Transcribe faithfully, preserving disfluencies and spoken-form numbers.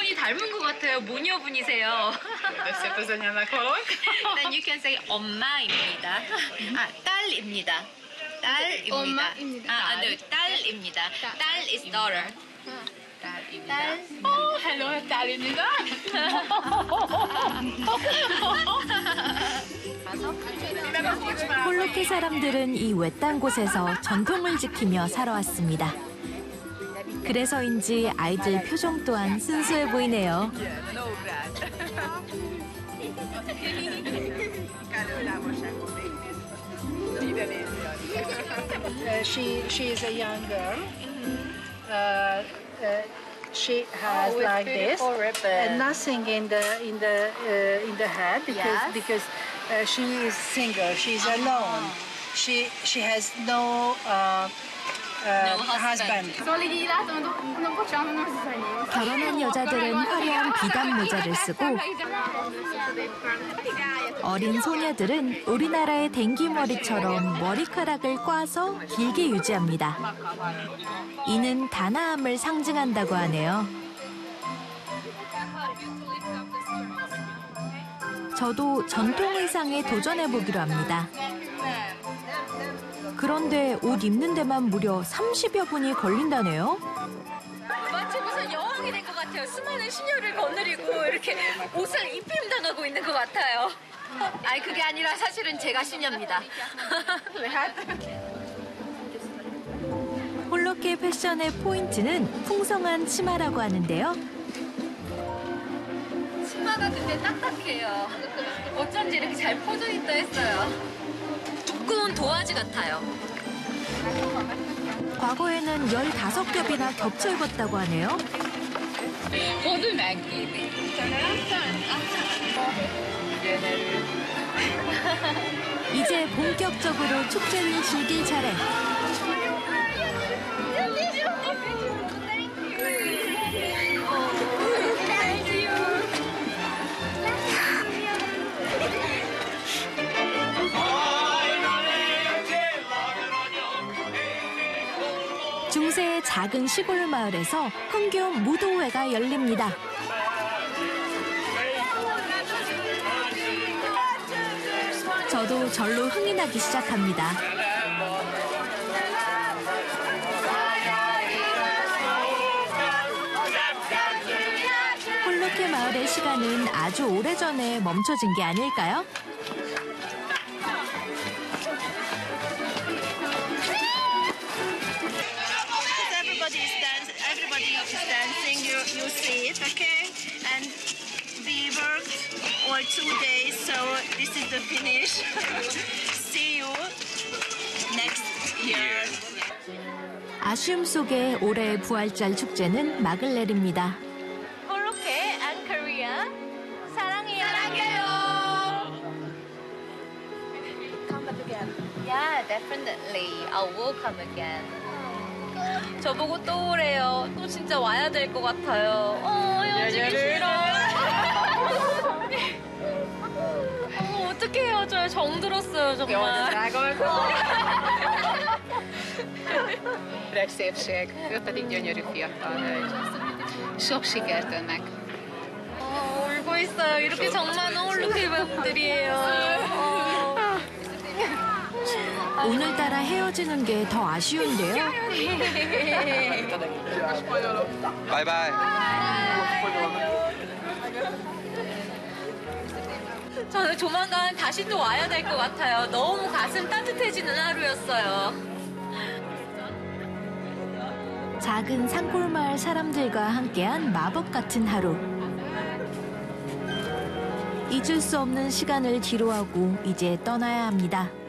분이 닮은 것 같아요. 모녀 분이세요. Then you can say 엄마입니다. 아, 딸입니다. 딸입니다. 엄마입니다. 아, 아, 네, 딸입니다. 딸 is daughter. 딸입니다. Oh, hello, 딸입니다. 홀로케 사람들은 이 외딴 곳에서 전통을 지키며 살아왔습니다. 그래서인지 아이들 표정 또한 순수해 보이네요. Uh, she she is a young girl. Uh, uh, she has Oh, with like this, beautiful ribbon. and nothing in the in the uh, in the head because Yes. because uh, she is single. She's alone. She she has no uh, uh, No husband. husband. Solidato, non facciamo, non si sa niente. 결혼한 여자들은 화려한 비단 모자를 쓰고 어린 소녀들은 우리나라의 댕기머리처럼 머리카락을 꽈서 길게 유지합니다. 이는 단아함을 상징한다고 하네요. 저도 전통 의상에 도전해보기로 합니다. 그런데 옷 입는 데만 무려 삼십여 분이 걸린다네요. 마치 무슨 여왕이 된 것 같아요. 수많은 시녀를 거느리고 이렇게 옷을 입힘당하고 있는 것 같아요. 아니, 그게 아니라 사실은 제가 시녀입니다. 홀로케 패션의 포인트는 풍성한 치마라고 하는데요. 치마가 근데 딱딱해요. 어쩐지 이렇게 잘 퍼져 있다 했어요. 두꺼운 도화지 같아요. 과거에는 열다섯 겹이나 겹쳐 입었다고 하네요. 모두 맥기. 이제 본격적으로 축제를 즐길 차례. 중세의 작은 시골 마을에서 흥겨운 무도회가 열립니다. 저도 절로 흥이 나기 시작합니다. 홀로케 마을의 시간은 아주 오래전에 멈춰진 게 아닐까요? Everybody is dancing. Everybody is dancing. You you see it, okay? And we worked all two days, so this is the finish. See you next year. 아쉬움 속에 올해의 부활절 축제는 막을 내립니다. 홀로케 and Korea 사랑해요. 사랑해요. Come back again. Yeah, definitely. I will come again. 저보고 또 오래요. 또 진짜 와야 될 것 같아요. 어, 헤어지기 싫어. 어, 어떡해요. 저 정들었어요, 정말. Öreg szépség, ő pedig gyönyörű fiatal hölgy. Sok sikert önnek! 어, 울고 있어요. 이렇게 정말 홀로케 분들이에요. 어. 오늘따라 헤어지는 게 더 아쉬운데요. 바이바이. 저는 조만간 다시 또 와야 될 것 같아요. 너무 가슴 따뜻해지는 하루였어요. 작은 산골마을 사람들과 함께한 마법 같은 하루. 잊을 수 없는 시간을 뒤로하고 이제 떠나야 합니다.